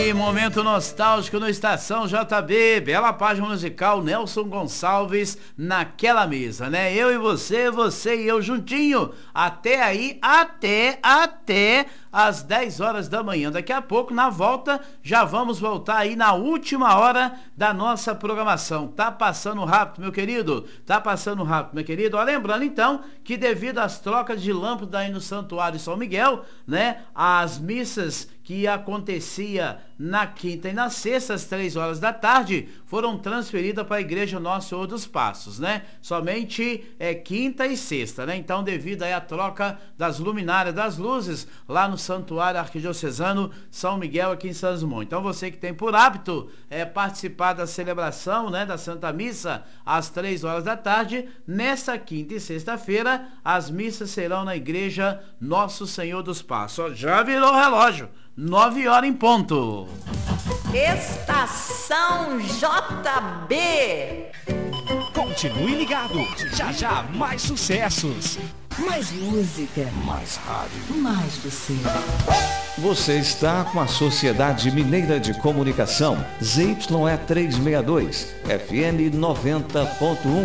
aí, momento nostálgico no Estação JB, bela página musical, Nelson Gonçalves naquela mesa, né? Eu e você, você e eu juntinho, até aí, até às 10 horas da manhã. Daqui a pouco, na volta, já vamos voltar aí na última hora da nossa programação. Tá passando rápido, meu querido? Tá passando rápido, meu querido? Ó, lembrando então que devido às trocas de lâmpada aí no Santuário São Miguel, né? As missas que acontecia na quinta e na sexta, às 3 horas da tarde, foram transferidas para a Igreja Nosso Senhor dos Passos, né? Somente quinta e sexta, né? Então, devido aí à troca das luminárias, das luzes, lá no Santuário Arquidiocesano São Miguel, aqui em Santos Dumont. Então, você que tem por hábito participar da celebração, né, da Santa Missa, às 3 horas da tarde, nessa quinta e sexta-feira, as missas serão na Igreja Nosso Senhor dos Passos. Ó, já virou o relógio. 9 horas em ponto. Estação JB. Continue ligado. Já já mais sucessos. Mais música. Mais rádio. Mais você. Você está com a Sociedade Mineira de Comunicação, ZYE 362, FM 90.1.